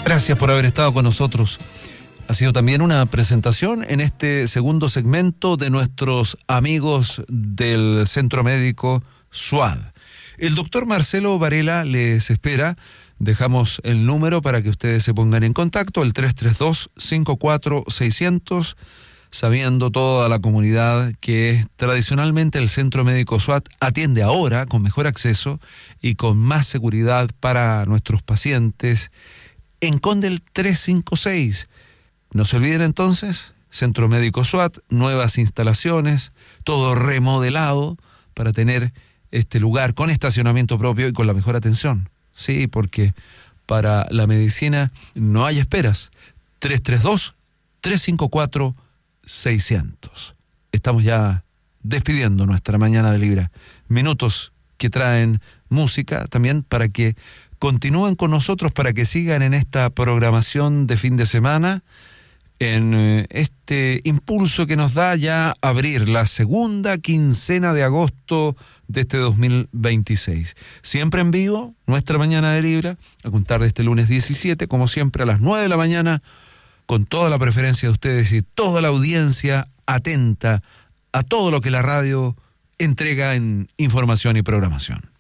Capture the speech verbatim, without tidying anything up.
Gracias por haber estado con nosotros. Ha sido también una presentación en este segundo segmento de nuestros amigos del Centro Médico SUAD. El doctor Marcelo Varela les espera. Dejamos el número para que ustedes se pongan en contacto, el tres tres dos, cinco cuatro seis cero cero, sabiendo toda la comunidad que tradicionalmente el Centro Médico SUAD atiende ahora con mejor acceso y con más seguridad para nuestros pacientes en Condel trescientos cincuenta y seis. No se olviden entonces, Centro Médico SUAD, nuevas instalaciones, todo remodelado para tener este lugar con estacionamiento propio y con la mejor atención. Sí, porque para la medicina no hay esperas. tres tres dos, tres cinco cuatro, seiscientos. Estamos ya despidiendo nuestra mañana de Libra. Minutos que traen música también para que continúen con nosotros, para que sigan en esta programación de fin de semana, en este impulso que nos da ya abrir la segunda quincena de agosto de este dos mil veintiséis. Siempre en vivo, nuestra mañana de Libra, a contar de este lunes diecisiete, como siempre a las nueve de la mañana, con toda la preferencia de ustedes y toda la audiencia atenta a todo lo que la radio entrega en información y programación.